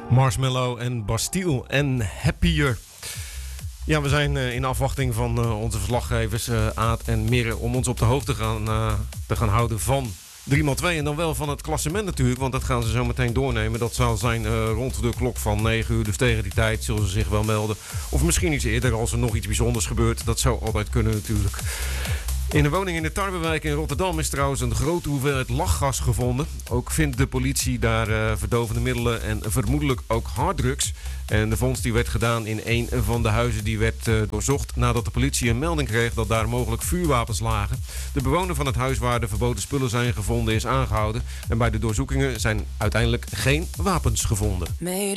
Marshmallow en Bastille en Happier. Ja, we zijn in afwachting van onze verslaggevers Aad en Mirre om ons op de hoogte te gaan houden van 3x2 en dan wel van het klassement natuurlijk, want dat gaan ze zo meteen doornemen. Dat zal zijn rond de klok van 9 uur, dus tegen die tijd zullen ze zich wel melden. Of misschien iets eerder als er nog iets bijzonders gebeurt. Dat zou altijd kunnen natuurlijk. In een woning in de Tarwewijk in Rotterdam is trouwens een grote hoeveelheid lachgas gevonden. Ook vindt de politie daar verdovende middelen en vermoedelijk ook harddrugs. En de vondst die werd gedaan in een van de huizen die werd doorzocht nadat de politie een melding kreeg dat daar mogelijk vuurwapens lagen. De bewoner van het huis waar de verboden spullen zijn gevonden is aangehouden. En bij de doorzoekingen zijn uiteindelijk geen wapens gevonden.